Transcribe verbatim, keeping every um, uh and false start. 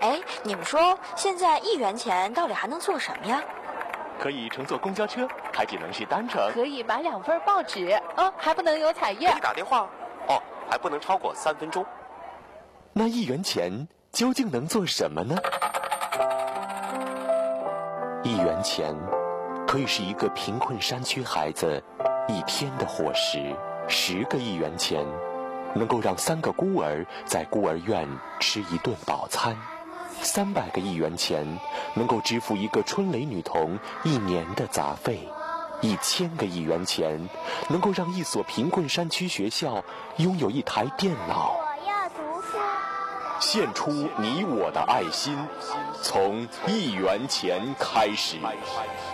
哎，你们说现在一元钱到底还能做什么呀？ 可以乘坐公交车，还只能是单程。 可以买两份报纸，哦，还不能有彩页。 可以打电话，哦，还不能超过三分钟。 那一元钱究竟能做什么呢？一元钱可以是一个贫困山区孩子一天的伙食，十个一元钱能够让三个孤儿在孤儿院吃一顿饱餐，三百个一元钱能够支付一个春蕾女童一年的杂费，一千个一元钱能够让一所贫困山区学校拥有一台电脑。 我要读书。 献出你我的爱心，从一元钱开始。